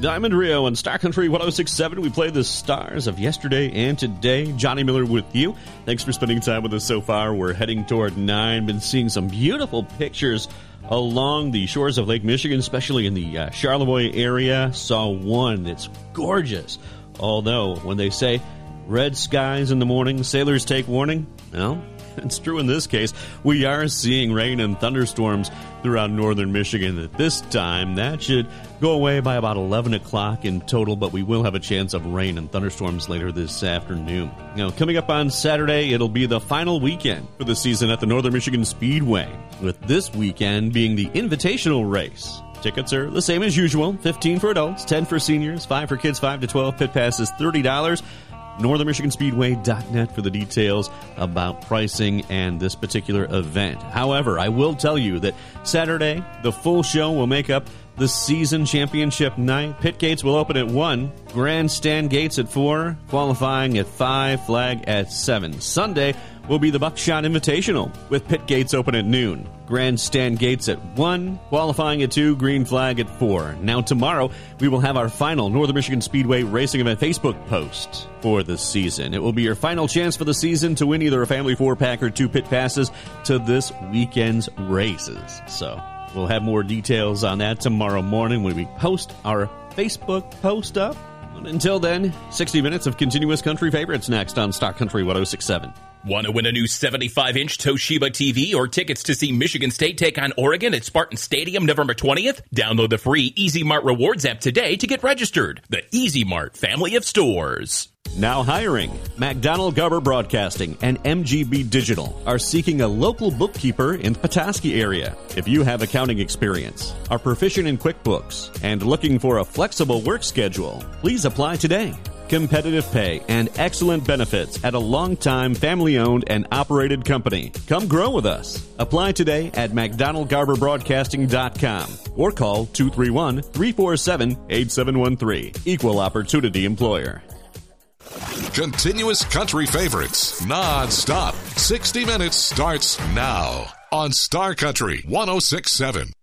Diamond Rio and Star Country 106.7. We play the stars of yesterday and today. Johnny Miller with you. Thanks for spending time with us so far. We're heading toward 9. Been seeing some beautiful pictures along the shores of Lake Michigan, especially in the Charlevoix area. Saw one that's gorgeous. Although, when they say red skies in the morning, sailors take warning, well, it's true in this case. We are seeing rain and thunderstorms throughout northern Michigan at this time. That should go away by about 11 o'clock in total, but we will have a chance of rain and thunderstorms later this afternoon. Now, coming up on Saturday, it'll be the final weekend for the season at the Northern Michigan Speedway, with this weekend being the invitational race. Tickets are the same as usual, $15 for adults, $10 for seniors, $5 for kids 5 to 12. Pit pass is $30. NorthernMichiganSpeedway.net for the details about pricing and this particular event. However, I will tell you that Saturday, the full show will make up the season championship night. Pit gates will open at 1, grandstand gates at 4, qualifying at 5, flag at 7. Sunday will be the Buckshot Invitational, with pit gates open at noon. Grandstand gates at 1, qualifying at 2, green flag at 4. Now tomorrow, we will have our final Northern Michigan Speedway Racing Event Facebook post for the season. It will be your final chance for the season to win either a family 4-pack or 2 pit passes to this weekend's races. So we'll have more details on that tomorrow morning when we post our Facebook post up. Until then, 60 minutes of continuous country favorites next on Star Country 106.7. Want to win a new 75-inch Toshiba TV or tickets to see Michigan State take on Oregon at Spartan Stadium November 20th? Download the free Easy Mart Rewards app today to get registered. The Easy Mart family of stores. Now hiring. McDonald Garber Broadcasting and MGB Digital are seeking a local bookkeeper in the Petoskey area. If you have accounting experience, are proficient in QuickBooks, and looking for a flexible work schedule, please apply today. Competitive pay and excellent benefits at a long-time family-owned and operated company. Come grow with us. Apply today at McDonaldGarberBroadcasting.com or call 231-347-8713. Equal Opportunity Employer. Continuous country favorites, non-stop. 60 minutes starts now on Star Country 106.7.